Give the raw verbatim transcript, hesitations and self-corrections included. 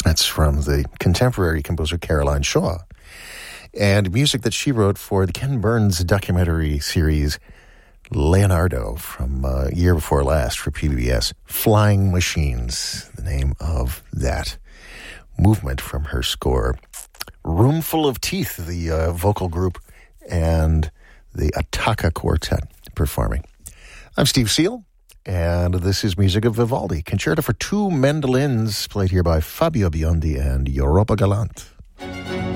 That's from the contemporary composer Caroline Shaw. And music that she wrote for the Ken Burns documentary series Leonardo from uh, year before last for P B S. Flying Machines, the name of that movement from her score. Roomful of Teeth, the uh, vocal group, and the Attacca Quartet performing. I'm Steve Seal, and this is music of Vivaldi. Concerto for two mandolins, played here by Fabio Biondi and Europa Galante.